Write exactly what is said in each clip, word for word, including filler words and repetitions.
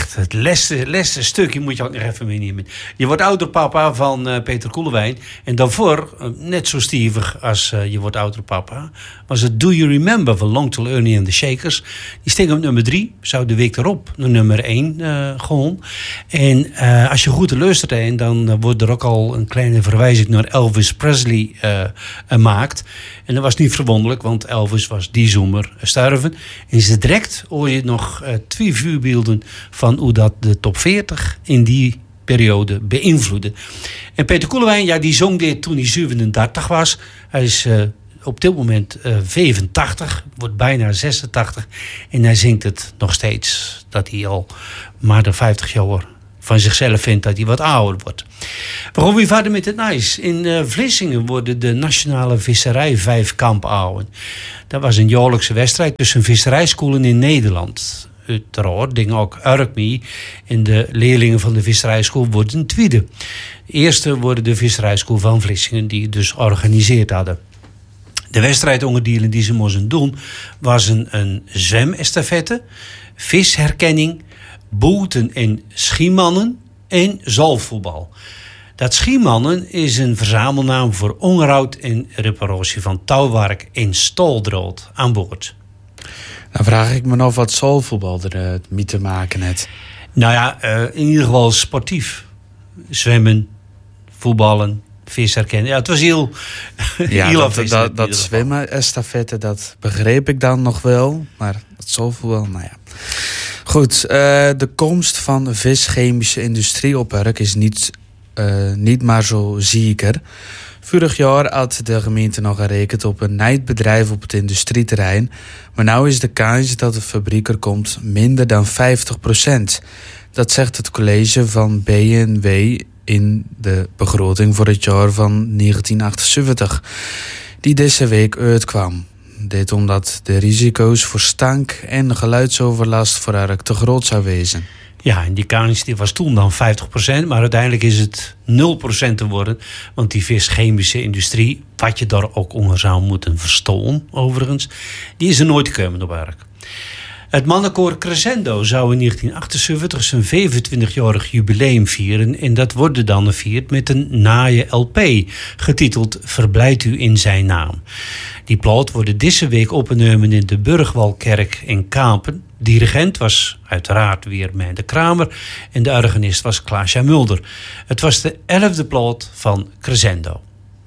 echt het laatste, laatste stukje moet je ook nog even meenemen. Je wordt ouder papa van uh, Peter Koelewijn. En daarvoor, uh, net zo stevig als uh, je wordt ouder papa, was het Do You Remember van Long Tall Ernie and the Shakers. Die sting op nummer drie. Zou de week erop naar nummer één uh, gewoon. En uh, als je goed luistert, en dan uh, wordt er ook al een kleine verwijzing naar Elvis Presley uh, gemaakt. En dat was niet verwonderlijk, want Elvis was die zomer sterven. En ze direct hoor je nog uh, twee vuurbeelden van hoe dat de top veertig in die periode beïnvloedde. En Peter Koelewijn, ja, die zong dit toen hij zevenendertig was. Hij is uh, op dit moment uh, vijfentachtig, wordt bijna zesentachtig. En hij zingt het nog steeds, dat hij al maar de vijftig jaar van zichzelf vindt dat hij wat ouder wordt. We gaan weer verder met het nice. In uh, Vlissingen worden de Nationale Visserij Vijfkamp gehouden. Dat was een jaarlijkse wedstrijd tussen visserijscholen in Nederland. Uiteraard dingen ook Urk en de leerlingen van de visserijschool worden tweede. De eerste worden de visserijschool van Vlissingen die het dus georganiseerd hadden. De wedstrijdonderdelen die ze moesten doen was een, een zwemestafette, visherkenning, boten en schiemannen en zalfvoetbal. Dat schiemannen is een verzamelnaam voor onderhoud en reparatie van touwwerk en staldrood aan boord. Dan vraag ik me af wat zalfvoetbal er uh, mee te maken heeft. Nou ja, uh, in ieder geval sportief. Zwemmen, voetballen, vis herkennen. Ja, het was heel... Ja, heel dat, dat, dat zwemmen, estafette, dat begreep ik dan nog wel. Maar het zalfvoetbal, nou ja. Goed, uh, de komst van de vischemische industrie op Urk is niet, uh, niet maar zo zeker. Vorig jaar had de gemeente nog gerekend op een nijdbedrijf op het industrieterrein. Maar nu is de kans dat de fabriek er komt minder dan vijftig procent. Dat zegt het college van B N W in de begroting voor het jaar van negentien achtenzeventig. Die deze week uitkwam. Dit omdat de risico's voor stank en geluidsoverlast voor Urk te groot zou wezen. Ja, en die kans die was toen dan vijftig procent, maar uiteindelijk is het nul procent te worden. Want die vischemische industrie, wat je daar ook onder zou moeten verstolen, overigens, die is er nooit gekomen op Urk. Het mannenkoor Crescendo zou in negentien achtenzeventig zijn vijfentwintigjarig jubileum vieren. En dat wordt dan gevierd met een naaie L P, getiteld Verblijdt u in zijn naam. Die plaat wordt deze week opgenomen in de Burgwalkerk in Kampen. Dirigent was uiteraard weer Mende Kramer en de organist was Klaasja Mulder. Het was de elfde plaat van Crescendo.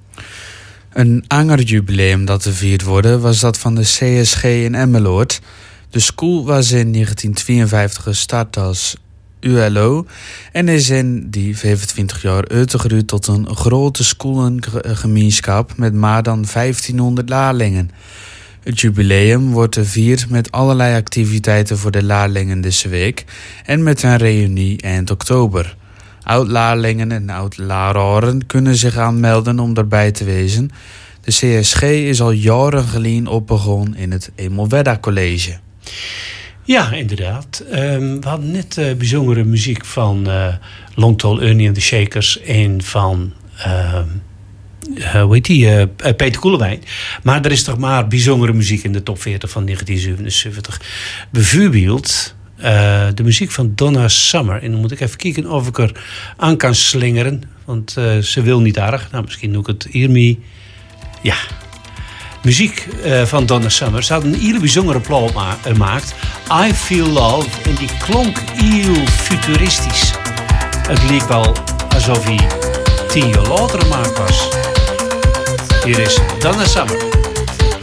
Een ander jubileum dat gevierd wordt was dat van de C S G in Emmeloord. De school was in negentien tweeënvijftig gestart als U L O en is in die vijfentwintig jaar uitgegroeid tot een grote scholengemeenschap met meer dan vijftienhonderd leerlingen. Het jubileum wordt gevierd met allerlei activiteiten voor de leerlingen deze week en met een reunie eind oktober. Oud-leerlingen en oud-leraren kunnen zich aanmelden om daarbij te wezen. De C S G is al jaren geleden opbegonnen in het Emilwedda College. Ja, inderdaad. Um, we hadden net uh, bijzondere muziek van uh, Long Tall Ernie and the Shakers en van uh, uh, hoe heet die? Uh, Peter Koelewijn. Maar er is toch maar bijzondere muziek in de top veertig van negentien zevenenzeventig. Bijvoorbeeld uh, de muziek van Donna Summer. En dan moet ik even kijken of ik er aan kan slingeren. Want uh, ze wil niet aardig. Nou, misschien doe ik het hiermee. Ja. Muziek uh, van Donna Summer. Ze had een hele bijzondere plaat gemaakt. I Feel Love. En die klonk heel futuristisch. Het leek wel alsof hij tien jaar later gemaakt was. Hier is Donna Summer.